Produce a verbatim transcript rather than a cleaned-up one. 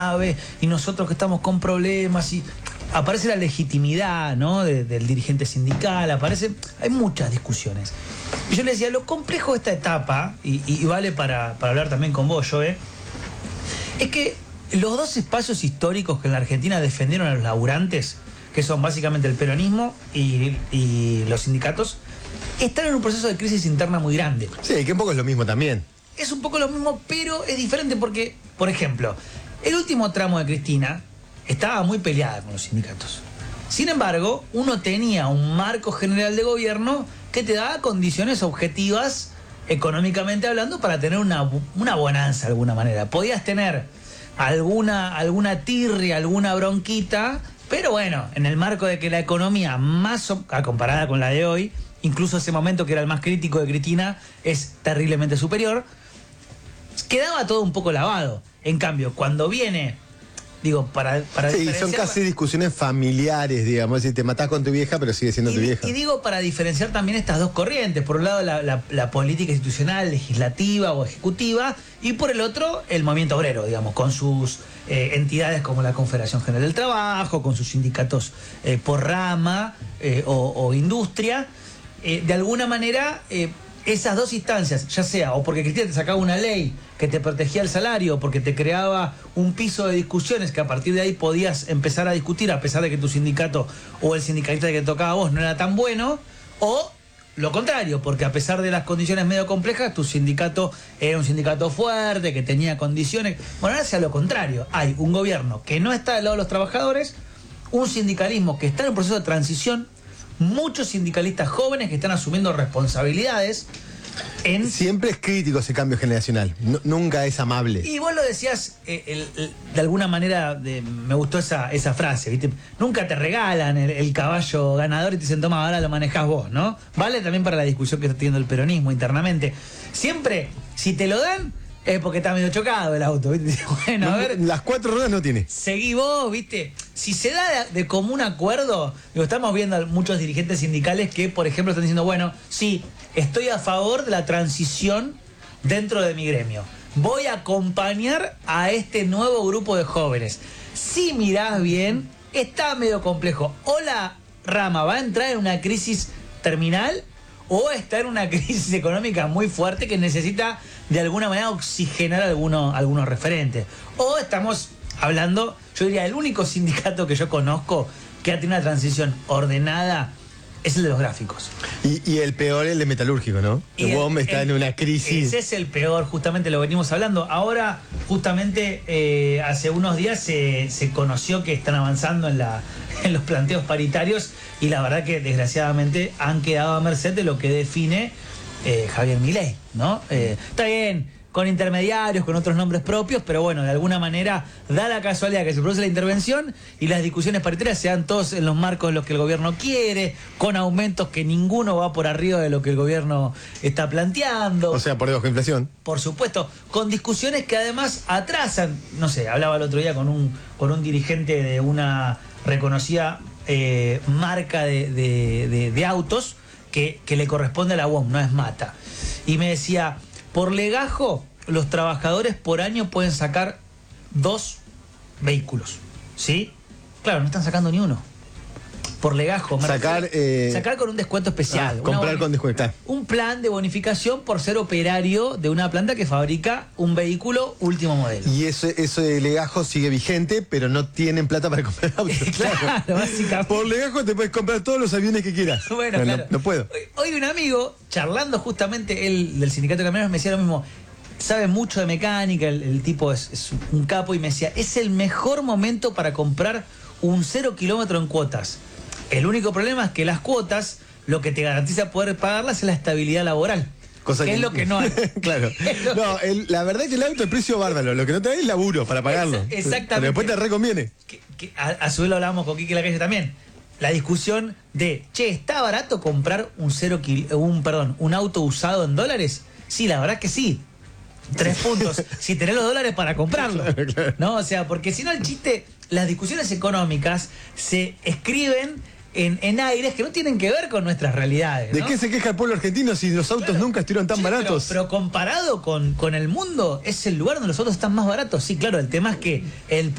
y nosotros que estamos con problemas, y aparece la legitimidad, ¿no?, de, del dirigente sindical, aparece, hay muchas discusiones. Y yo le decía, lo complejo de esta etapa, y, y vale para, para hablar también con vos, Joe, es que los dos espacios históricos que en la Argentina defendieron a los laburantes, que son básicamente el peronismo y, y los sindicatos, están en un proceso de crisis interna muy grande. Sí, que un poco es lo mismo también. Es un poco lo mismo, pero es diferente porque, por ejemplo, el último tramo de Cristina estaba muy peleada con los sindicatos. Sin embargo, uno tenía un marco general de gobierno que te daba condiciones objetivas, económicamente hablando, para tener una, una bonanza de alguna manera. Podías tener alguna, alguna tirria, alguna bronquita, pero bueno, en el marco de que la economía, más comparada con la de hoy, incluso ese momento que era el más crítico de Cristina, es terriblemente superior, quedaba todo un poco lavado. En cambio, cuando viene, digo, para, para sí, son casi discusiones familiares, digamos, si te matás con tu vieja, pero sigue siendo y, tu vieja. Y digo, para diferenciar también estas dos corrientes, por un lado la, la, la política institucional, legislativa o ejecutiva, y por el otro el movimiento obrero, digamos, con sus eh, entidades como la Confederación General del Trabajo, con sus sindicatos eh, por rama eh, o, o industria. Eh, de alguna manera, eh, esas dos instancias, ya sea o porque Cristina te sacaba una ley que te protegía el salario, o porque te creaba un piso de discusiones que a partir de ahí podías empezar a discutir a pesar de que tu sindicato o el sindicalista que te tocaba a vos no era tan bueno, o lo contrario, porque a pesar de las condiciones medio complejas, tu sindicato era un sindicato fuerte, que tenía condiciones. Bueno, ahora sea lo contrario, hay un gobierno que no está del lado de los trabajadores, un sindicalismo que está en un proceso de transición, muchos sindicalistas jóvenes que están asumiendo responsabilidades. En... Siempre es crítico ese cambio generacional, no, nunca es amable. Y vos lo decías, eh, el, el, de alguna manera, de, me gustó esa, esa frase, ¿viste? Nunca te regalan el, el caballo ganador y te dicen, toma, ahora lo manejás vos, ¿no? Vale también para la discusión que está teniendo el peronismo internamente. Siempre, si te lo dan, es porque está medio chocado el auto, ¿viste? Bueno, no, a ver. Las cuatro ruedas no tiene. Seguí vos, ¿viste? Si se da de, de común acuerdo, digo, estamos viendo a muchos dirigentes sindicales que, por ejemplo, están diciendo, bueno, sí, estoy a favor de la transición dentro de mi gremio. Voy a acompañar a este nuevo grupo de jóvenes. Si mirás bien, está medio complejo. O la rama va a entrar en una crisis terminal, o está en una crisis económica muy fuerte que necesita de alguna manera oxigenar algunos, algunos referentes. O estamos hablando, yo diría, el único sindicato que yo conozco que ha tenido una transición ordenada es el de los gráficos. Y, y el peor, el de metalúrgico, ¿no? Y el U O M el, está el, en una crisis. Ese es el peor, justamente lo venimos hablando. Ahora, justamente, eh, hace unos días se, se conoció que están avanzando en, la, en los planteos paritarios y la verdad que, desgraciadamente, han quedado a merced de lo que define eh, Javier Milei, ¿no? Eh, está bien, con intermediarios, con otros nombres propios, pero bueno, de alguna manera da la casualidad que se produce la intervención y las discusiones paritarias se dan todos en los marcos de lo que el gobierno quiere, con aumentos que ninguno va por arriba de lo que el gobierno está planteando. O sea, por debajo de inflación. Por supuesto, con discusiones que además atrasan, no sé, hablaba el otro día con un, con un dirigente de una reconocida eh, marca de, de, de, de autos que, que le corresponde a la U O M, no es Mata. Y me decía, por legajo, los trabajadores por año pueden sacar dos vehículos, ¿sí? Claro, no están sacando ni uno. Por legajo. Sacar, eh... sacar con un descuento especial. Ah, comprar con descuento. Un plan de bonificación por ser operario de una planta que fabrica un vehículo último modelo. Y eso, eso de legajo sigue vigente, pero no tienen plata para comprar autos. Claro, claro, básicamente. Por legajo te puedes comprar todos los aviones que quieras. Bueno, no, claro. No, no puedo. Hoy, hoy un amigo, charlando justamente, él del sindicato de camioneros, me decía lo mismo. Sabe mucho de mecánica, el, el tipo es, es un capo, y me decía, es el mejor momento para comprar un cero kilómetro en cuotas. El único problema es que las cuotas, lo que te garantiza poder pagarlas es la estabilidad laboral. Cosa que, que es lo que no hay. Claro. No, el, la verdad es que el auto es precio bárbaro. Lo que no te da es laburo para pagarlo. Es, exactamente. Pero después te reconviene. Que, que a, a su vez lo hablábamos con Quique Lacalle también. La discusión de, che, ¿está barato comprar un cero kil, un perdón, un auto usado en dólares? Sí, la verdad que sí. Tres puntos. Si tenés los dólares para comprarlo. Claro, claro. No, o sea, porque si no el chiste, las discusiones económicas se escriben en, en aires que no tienen que ver con nuestras realidades, ¿no? ¿De qué se queja el pueblo argentino si los autos Claro. nunca estuvieron tan Sí, baratos? Pero, pero comparado con, con el mundo, es el lugar donde los autos están más baratos. Sí, claro, el tema es que el